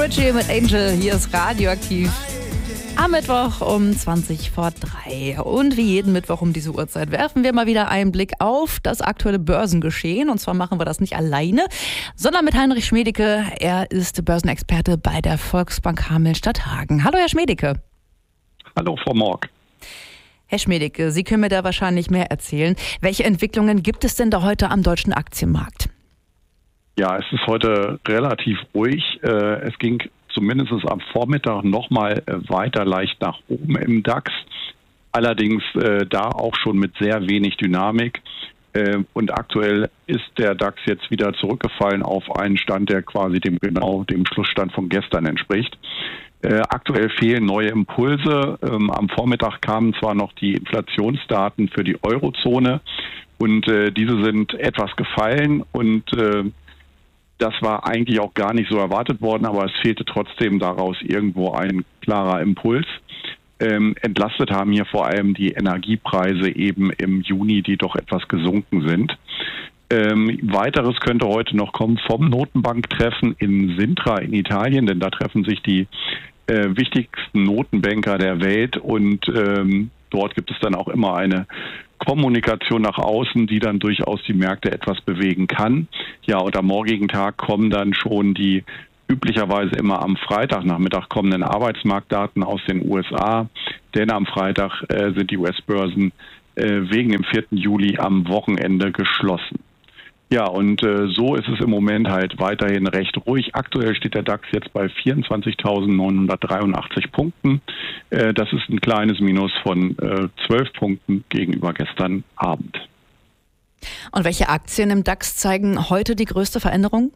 Ritchie mit Angel, hier ist Radioaktiv. Am Mittwoch um 3:20. Und wie jeden Mittwoch um diese Uhrzeit werfen wir mal wieder einen Blick auf das aktuelle Börsengeschehen. Und zwar machen wir das nicht alleine, sondern mit Heinrich Schmiedeke. Er ist Börsenexperte bei der Volksbank Hameln-Stadthagen. Hallo, Herr Schmiedeke. Hallo, Frau Morg. Herr Schmiedeke, Sie können mir da wahrscheinlich mehr erzählen. Welche Entwicklungen gibt es denn da heute am deutschen Aktienmarkt? Ja, es ist heute relativ ruhig. Es ging zumindest am Vormittag nochmal weiter leicht nach oben im DAX. Allerdings da auch schon mit sehr wenig Dynamik. Und aktuell ist der DAX jetzt wieder zurückgefallen auf einen Stand, der quasi dem Schlussstand von gestern entspricht. Aktuell fehlen neue Impulse. Am Vormittag kamen zwar noch die Inflationsdaten für die Eurozone und diese sind etwas gefallen und das war eigentlich auch gar nicht so erwartet worden, aber es fehlte trotzdem daraus irgendwo ein klarer Impuls. Entlastet haben hier vor allem die Energiepreise eben im Juni, die doch etwas gesunken sind. Weiteres könnte heute noch kommen vom Notenbanktreffen in Sintra in Italien, denn da treffen sich die wichtigsten Notenbanker der Welt und dort gibt es dann auch immer eine Kommunikation nach außen, die dann durchaus die Märkte etwas bewegen kann. Ja, und am morgigen Tag kommen dann schon die üblicherweise immer am Freitagnachmittag kommenden Arbeitsmarktdaten aus den USA, denn am Freitag sind die US-Börsen wegen dem 4. Juli am Wochenende geschlossen. Ja, und so ist es im Moment halt weiterhin recht ruhig. Aktuell steht der DAX jetzt bei 24.983 Punkten. Das ist ein kleines Minus von 12 Punkten gegenüber gestern Abend. Und welche Aktien im DAX zeigen heute die größte Veränderung?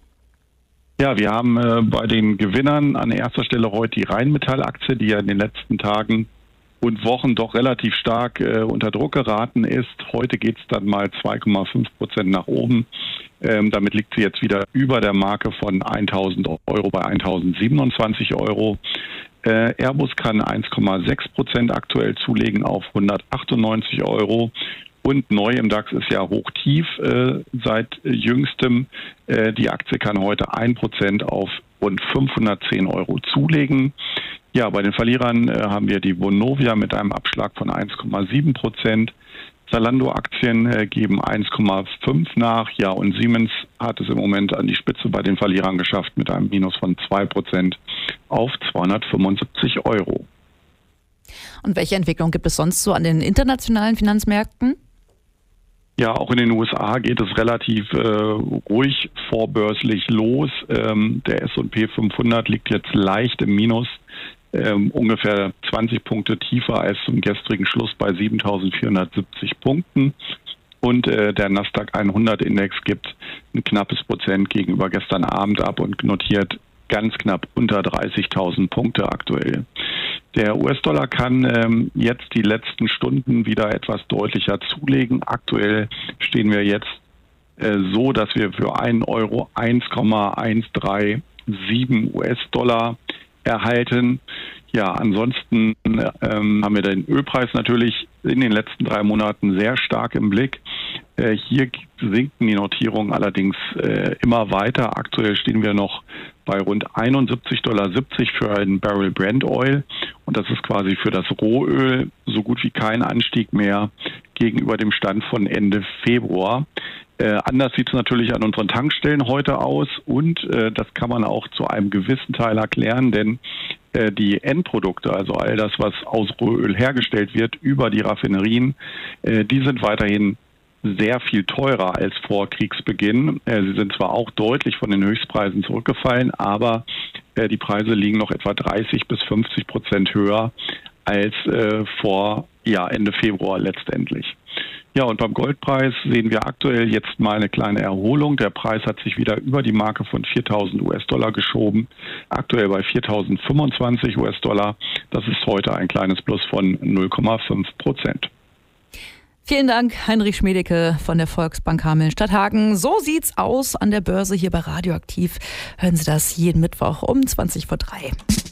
Ja, wir haben bei den Gewinnern an erster Stelle heute die Rheinmetall-Aktie, die ja in den letzten Tagen und Wochen doch relativ stark unter Druck geraten ist. Heute geht es dann mal 2,5% nach oben. Damit liegt sie jetzt wieder über der Marke von 1.000 Euro bei 1.027 Euro. Airbus kann 1,6% aktuell zulegen auf 198 Euro. Und neu im DAX ist ja hochtief seit jüngstem. Die Aktie kann heute 1% auf rund 510 Euro zulegen. Ja, bei den Verlierern haben wir die Vonovia mit einem Abschlag von 1,7%. Zalando-Aktien geben 1,5 nach. Ja, und Siemens hat es im Moment an die Spitze bei den Verlierern geschafft mit einem Minus von 2% auf 275 Euro. Und welche Entwicklung gibt es sonst so an den internationalen Finanzmärkten? Ja, auch in den USA geht es relativ ruhig vorbörslich los. Der S&P 500 liegt jetzt leicht im Minus, ungefähr 20 Punkte tiefer als zum gestrigen Schluss bei 7.470 Punkten. Und der Nasdaq 100 Index gibt ein knappes Prozent gegenüber gestern Abend ab und notiert ganz knapp unter 30.000 Punkte aktuell. Der US-Dollar kann jetzt die letzten Stunden wieder etwas deutlicher zulegen. Aktuell stehen wir jetzt so, dass wir für 1 Euro 1,137 US-Dollar erhalten. Ja, ansonsten haben wir den Ölpreis natürlich in den letzten 3 Monaten sehr stark im Blick. Hier sinken die Notierungen allerdings immer weiter. Aktuell stehen wir noch bei rund 71,70 Dollar für einen Barrel Brent Oil. Und das ist quasi für das Rohöl so gut wie kein Anstieg mehr gegenüber dem Stand von Ende Februar. Anders sieht es natürlich an unseren Tankstellen heute aus und das kann man auch zu einem gewissen Teil erklären, denn die Endprodukte, also all das, was aus Rohöl hergestellt wird über die Raffinerien, die sind weiterhin sehr viel teurer als vor Kriegsbeginn. Sie sind zwar auch deutlich von den Höchstpreisen zurückgefallen, aber die Preise liegen noch etwa 30-50% höher als vor Ende Februar letztendlich. Ja, und beim Goldpreis sehen wir aktuell jetzt mal eine kleine Erholung. Der Preis hat sich wieder über die Marke von 4.000 US-Dollar geschoben. Aktuell bei 4.025 US-Dollar. Das ist heute ein kleines Plus von 0,5%. Vielen Dank, Heinrich Schmiedeke von der Volksbank Hameln-Stadthagen. So sieht's aus an der Börse hier bei Radioaktiv. Hören Sie das jeden Mittwoch um 3:20.